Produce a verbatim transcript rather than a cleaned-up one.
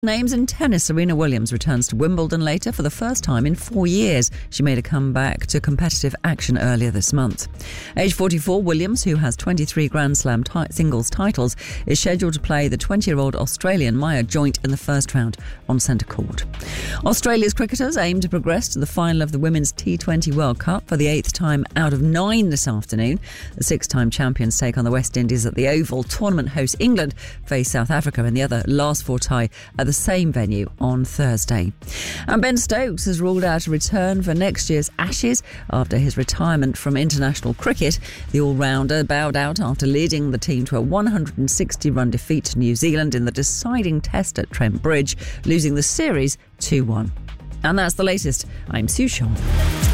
Names in tennis. Serena Williams returns to Wimbledon later for the first time in four years. She made a comeback to competitive action earlier this month. Age forty-four, Williams, who has twenty-three Grand Slam t- singles titles, is scheduled to play the twenty-year-old Australian Maya Joint in the first round on centre court. Australia's cricketers aim to progress to the final of the Women's T twenty World Cup for the eighth time out of nine this afternoon. The six-time champions take on the West Indies at the Oval. Tournament host England face South Africa in the other last four tie at the same venue on Thursday. And Ben Stokes has ruled out a return for next year's Ashes after his retirement from international cricket. The all-rounder bowed out after leading the team to a one hundred sixty run defeat to New Zealand in the deciding test at Trent Bridge, losing the series two one. And that's the latest. I'm Sue Shaw.